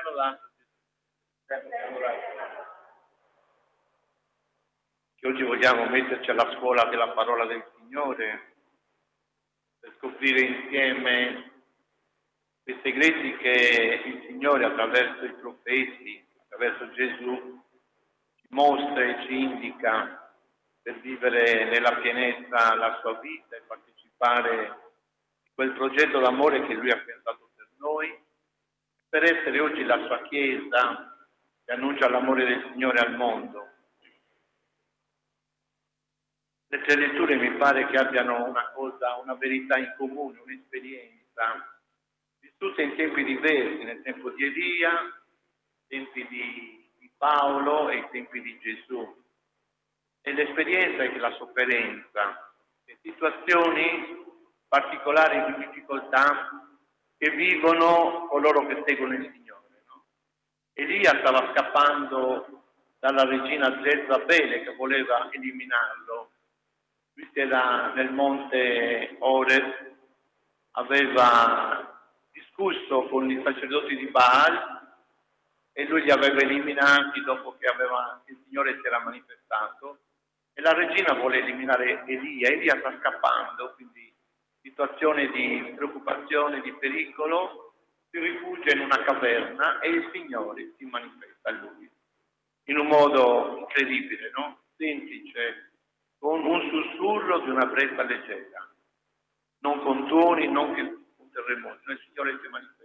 Che oggi vogliamo metterci alla scuola della parola del Signore per scoprire insieme quei segreti che il Signore attraverso i profeti, attraverso Gesù, ci mostra e ci indica per vivere nella pienezza la sua vita e partecipare a quel progetto d'amore che Lui ha pensato per noi, per essere oggi la sua Chiesa che annuncia l'amore del Signore al mondo. Le tre letture mi pare che abbiano una verità in comune, un'esperienza, vissute in tempi diversi, nel tempo di Elia, nei tempi di Paolo e ai tempi di Gesù. E l'esperienza è che la sofferenza, le situazioni particolari di difficoltà che vivono coloro che seguono il Signore. No? Elia stava scappando dalla regina Jezabele che voleva eliminarlo. Lui era nel monte Oreb, aveva discusso con i sacerdoti di Baal e lui li aveva eliminati dopo che il Signore si era manifestato, e la regina vuole eliminare Elia sta scappando, quindi situazione di preoccupazione, di pericolo, si rifugia in una caverna e il Signore si manifesta a lui in un modo incredibile, no? Semplice, con un sussurro di una brezza leggera, non con tuoni, non con terremoti, il Signore si manifesta.